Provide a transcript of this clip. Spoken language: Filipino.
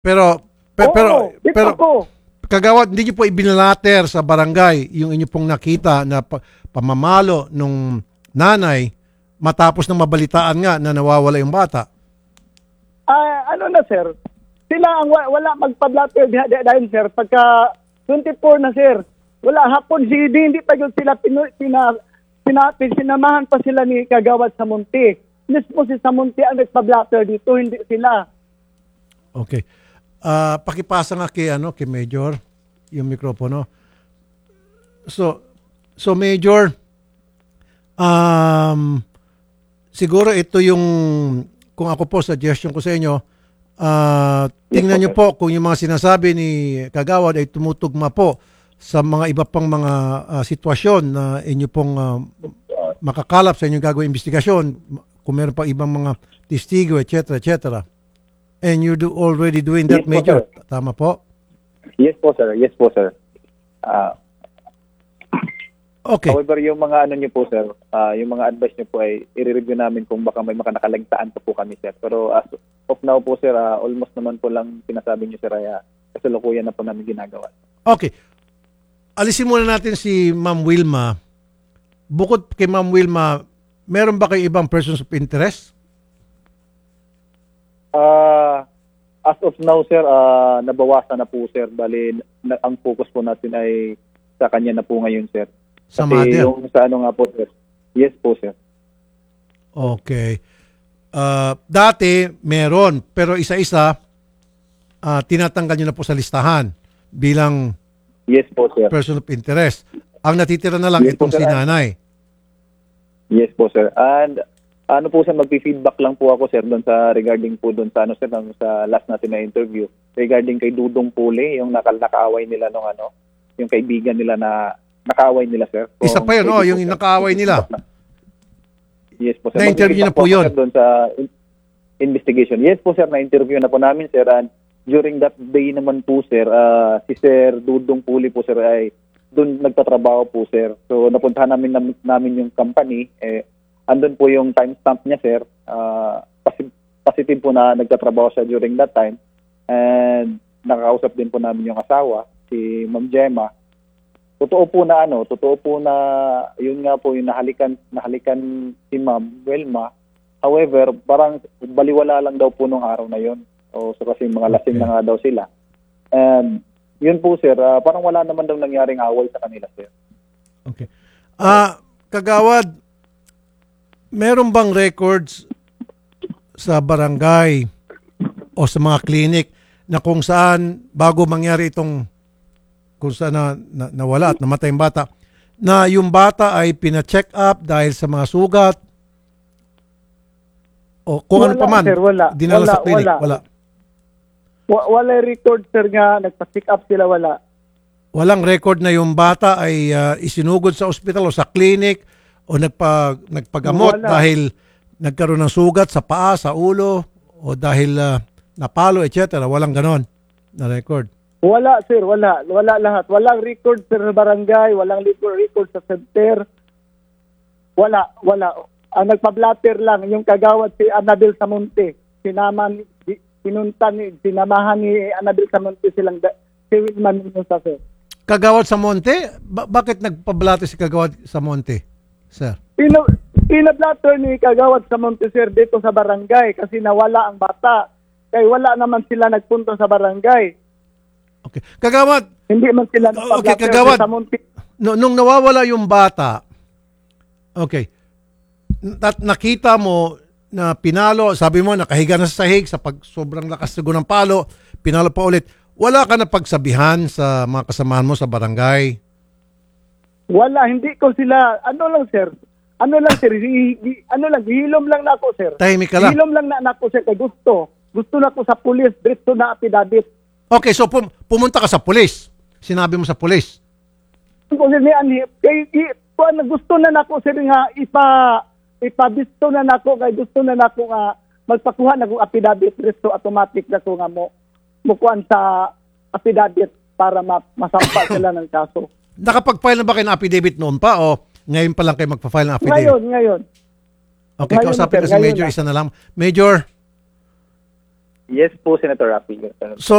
Pero, Oo, pero, ako. kagawad, hindi niyo po ibinalater sa barangay yung inyo pong nakita na pamamalo nung nanay matapos ng mabalitaan nga na nawawala yung bata? Ano na sir, sila ang wala magpa-blatter dahil sir, pagka 24 na sir, wala hapon, hindi pa yun sila sinamahan pa sila ni Kagawad Samonte. Mismo si Samonte ang nagpa-blatter dito, hindi sila. Okay. Pakipasa nga kay Major yung mikropono. So Major, siguro ito yung, kung ako po, suggestion ko sa inyo, tingnan nyo po kung yung mga sinasabi ni Kagawad ay tumutugma po sa mga iba pang mga sitwasyon na inyo pong makakalap sa inyong gagawin investigasyon, kung meron pa ibang mga testigo, etc., etc. And you already doing that, Yes po, Major. sir. Tama po? Yes po, sir. Yes po, sir. Okay. However, yung mga ano niyo po, sir, yung mga advice niyo po ay i-review namin kung baka may makakalagtaan pa po kami, sir. Pero as of now po, sir, almost naman po lang sinasabi niyo, sir, ay kasalukuyan na po namin ginagawa. Okay. Alisin muna natin si Ma'am Wilma. Bukod kay Ma'am Wilma, meron ba kayo ibang persons of interest? As of now, sir, nabawasan na po, sir. Bali, ang focus po natin ay sa kanya na po ngayon, sir. Sa Kasi mother? yung sa ano nga po, sir. Yes po, sir. Okay. Dati, meron. Pero isa-isa, tinatanggal nyo na po sa listahan bilang Yes po, sir. person of interest. Ang natitira na lang Yes po, itong sir. si nanay. Yes po, sir. And ano po, sir, magpi-feedback lang po ako, sir, doon sa regarding po doon sa ano, sir, sa last natin na interview regarding kay Dudong Puli, yung nakaaway nila nung yung kaibigan nila na nakaaway nila, sir. Isa pa yun, Pwede po, yung sir. nakaaway nila. Yes po, sir. Na-interview na po Mag-feedback yun. sir, doon sa investigation. Yes po, sir, na-interview na po namin, sir. And during that day naman po, sir, si Sir Dudong Puli po, sir, ay doon nagtatrabaho po, sir. So, napuntahan namin yung company. Andun po yung timestamp niya, sir. Positive po na nagtatrabaho siya during that time. And nakakausap din po namin yung asawa, si Ma'am Gemma. Totoo po na yun nga po yung nahalikan si Ma'am Wilma. However, parang baliwala lang daw po nung araw na yun. So kasi mga lasing na nga daw sila. And yun po, sir, parang wala naman daw nangyaring away sa kanila, sir. Okay. Kagawad, meron bang records sa barangay o sa mga clinic na kung saan bago mangyari itong kung saan nawala at namatay yung bata, na yung bata ay pina-check up dahil sa mga sugat o kung ano pa man, Sir, wala. dinala sa clinic? Wala. Wala record sir nga, nagpa-check up sila, wala. Walang record na yung bata ay isinugod sa ospital o sa clinic o nagpagamot Wala. dahil nagkaroon ng sugat sa paa, sa ulo o dahil napalo, etc. Walang ganon na record. Wala sir, wala. Wala lahat. Walang record sir sa barangay, walang record sa center. Wala. Ang nagpa-blatter lang, yung Kagawad si Annabel Samonte. Sinamahan ni Annabel Samonte silang si Wilman Mendoza, sir. Kagawad sa Monte? Bakit nagpablato si Kagawad sa Monte, sir? Pinablatter ni Kagawad Samonte, sir, dito sa barangay kasi nawala ang bata. Kaya wala naman sila nagpunta sa barangay. Okay. Kagawad, Hindi man sila okay, nagpa-blatter Kagawad. sa Samonte. Nung nawawala yung bata, okay, nakita mo na pinalo, sabi mo nakahiga na sa sahig sa sobrang lakas ng palo, pinalo pa ulit. Wala ka na pagsabihan sa mga kasamahan mo sa barangay? Wala, hindi ko sila, ano lang sir, hihilom lang na ako, sir. Tahimik ka lang. Hihilom lang na ako, sir, kay gusto na ako sa pulis, dito na apidabit. Okay, so pumunta ka sa pulis. Sinabi mo sa pulis. Kung ni Anhip, gusto na nako, sir, nga ipabisto na nako, kay gusto na nako nga magpakuha na kong apidabit, dito automatic na ko nga mukuan sa apidabit para masampa sila ng kaso. Nakapag-file na ba kayo ng affidavit noon pa o ngayon pa lang kayo magpa-file ng affidavit? Ngayon. Okay, Ngayon, kausapin ko sir, si ngayon Major, na. isa na lang. Major, Yes po, Senator Rafi. so